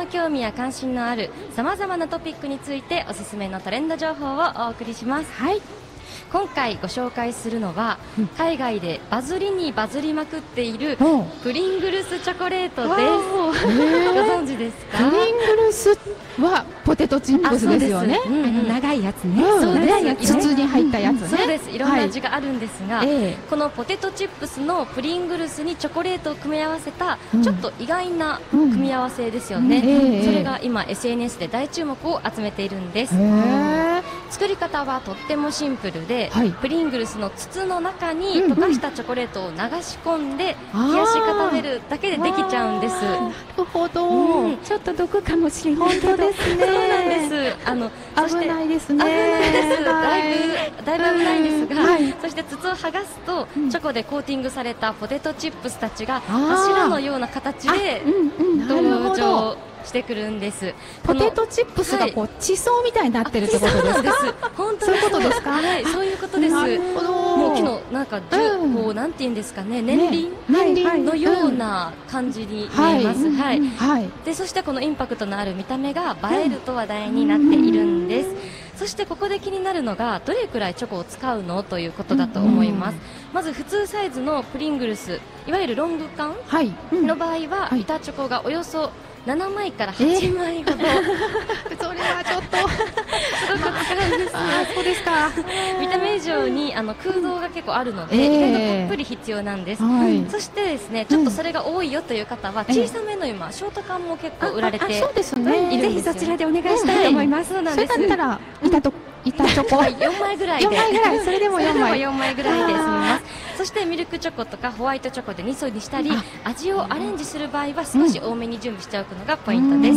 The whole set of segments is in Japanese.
も興味や関心のあるさまざまなトピックについておすすめのトレンド情報をお送りします。 はい、 今回ご紹介するのは、海外でバズりにバズりまくっているプリングルスチョコレートです。ご存知ですか？ プリングルスはポテトチップスですよね。 長いやつね。 長いやつ、筒に入ったやつね。 そうです。いろんな味があるんですが、このポテトチップスのプリングルスにチョコレートを組み合わせたちょっと意外な組み合わせですよね。それが今 SNS で大注目を集めているんです。作り方はとってもシンプルで、プリングルスの筒の中に溶かしたチョコレートを流し込んで冷やし固めるだけでできちゃうんです。 なるほど、 ちょっと毒かもしれない。 本当ですね。 そうなんです。 危ないですね。 危ないです。だいぶ危ないんですが、そして筒を剥がすと、チョコでコーティングされたポテトチップスたちが柱のような形で登場してくるんです。 ポテトチップスがこう地層みたいになってるってことですか？ 本当そういうことですか？ はい、そういうことです。もう木のなんかこうなんていうんですかね、年輪のような感じに見えます。はい。で、そしてこのインパクトのある見た目が映えると話題になっているんです。そしてここで気になるのが、どれくらいチョコを使うのということだと思います。まず普通サイズのプリングルス、いわゆるロング缶の場合は、板チョコがおよそ7枚から8枚ほど、 それはちょっとすごく使うんです。 そうですか。 見た目以上に空洞が結構あるので、意外とたっぷり必要なんです。そしてですね、ちょっとそれが多いよという方は、小さめの今ショート缶も結構売られているんですよ。 ぜひそちらでお願いしたいと思います。 そうなんです。 それだったら板チョコ 4枚ぐらいで、 それでも4 枚ぐらいで済みます。そしてミルクチョコとかホワイトチョコで2層にしたり、味をアレンジする場合は少し多めに準備しておくのがポイントです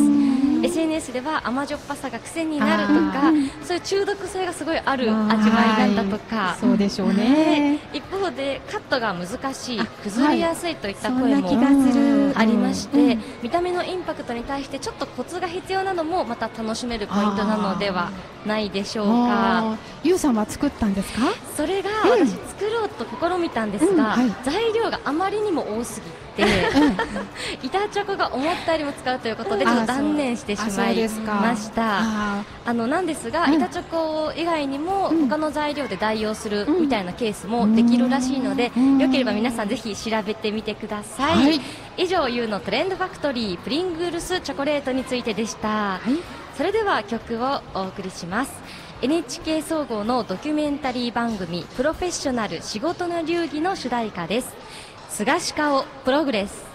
。SNS では甘じょっぱさが癖になるとか、そういう中毒性がすごいある味わいなんだとか、 そうでしょうね。 一方でカットが難しい、崩れやすいといった声もありまして、見た目のインパクトに対してちょっとコツが必要なのもまた楽しめるポイントなのではないでしょうか。 ゆうさんは作ったんですか？ それが私作ろうと試みたんですが、材料があまりにも多すぎて、板チョコが思ったよりも使うということでちょっと断念してしまいました。なんですが、板チョコ以外にも他の材料で代用するみたいなケースもできるらしいので、よければ皆さんぜひ調べてみてください。以上、ゆうのトレンドファクトリープリングルスチョコレートについてでした。それでは曲をお送りします。NHK 総合のドキュメンタリー番組プロフェッショナル仕事の流儀の主題歌です。菅氏顔プログレス。